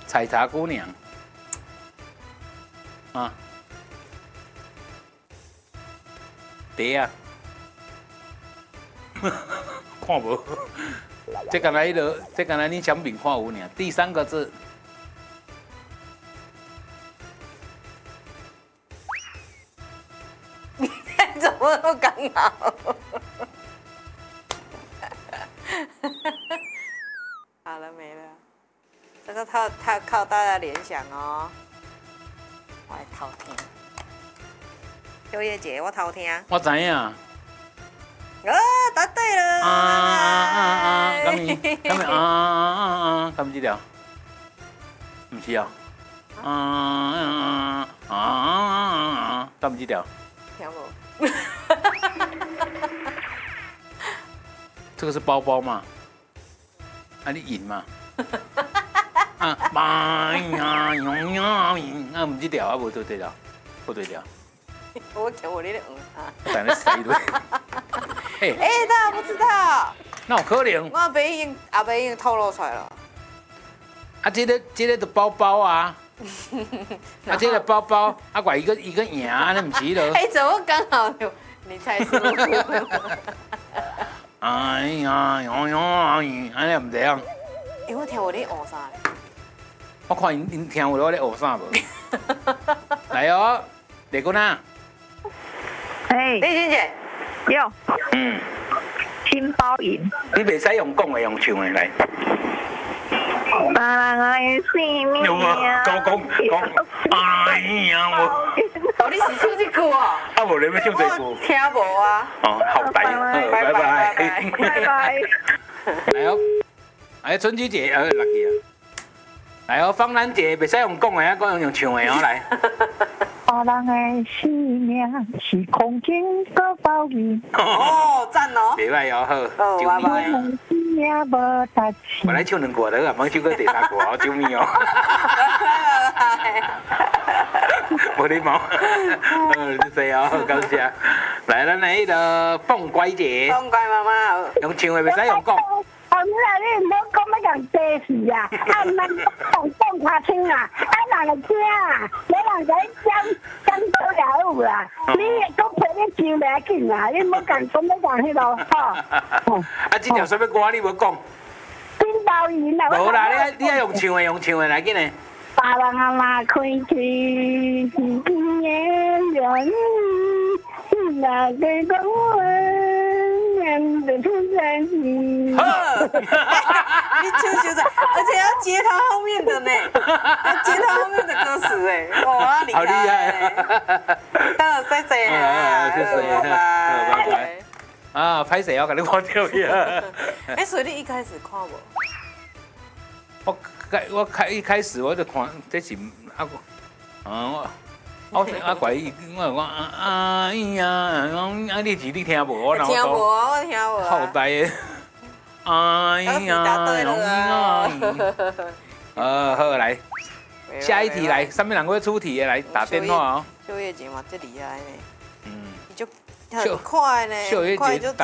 采茶姑娘。啊，蝶啊，看无。这刚才这刚才你奖品看有呢。第3个字。 怎么都刚好？好了没了？这个靠大家联想哦。我来偷听。秋叶姐，我偷听。 我知影。 答对了。 咁这条？唔是啊。咁这条？ 听无？ 这个是包包嘛？啊，你赢嘛？唔这条啊，无对条，不对条。 我听我你的等下塞落。 大家不知道。 那有可能。 我阿伯已经透露出来了。 啊，这个的包包啊。啊，这个包包啊，怪一个赢，那唔是咯？ 怎么刚好你猜出？ 哎呀，安尼唔这样。 我听我咧学啥咧？ 我看因听有我咧学啥无？来哦，丽君啊。 丽君姐。 有。金包银。 你袂使用讲的，用唱的来。有啊，讲，哎呀我。 你是唱这句啊？ 啊无你要唱这句？ 听无啊。 哦，好大，拜拜。 拜拜。 来哦，哎，春菊姐，落去啊。来哦，芳兰姐，袂使用讲的啊，讲用唱的哦来。 别人的生命是空间个包银。 赞哦。 袂歹哦，好，救命！我来唱2歌了，啊，莫唱过第3歌哦，救命哦！无礼貌。你说哦，感谢。来，咱来迄个凤乖姐。 凤乖妈妈。 用唱的袂使用讲。 你唔好讲要人地事啊！唔通讲花青啊！人个惊啊！你人个讲到了有啦！你讲陪你唱袂紧啊！你唔好讲要迄落吼。 这条什么歌你无讲？ 金包银啊！ 无啦，你要用唱的来紧嘞。 别人啊嘛开去是今年人，那个讲我念的出真心。 你唱在，而且要接他后面的呢，要接他后面的歌词哎，哇，厉害！好，谢谢啊， 谢谢，拜拜。啊，拍谁要给你看掉呀？ 所以你一开始看无？ 一开始我就看这是我怪我讲哎呀，你字你听无？我听无啊，我听无啊。 好大的，哎呀，好来，下一题来，上面2位出题的来打电话哦。 秋叶姐嘛，这厉害呢。 嗯， 你就很快呢，很快就。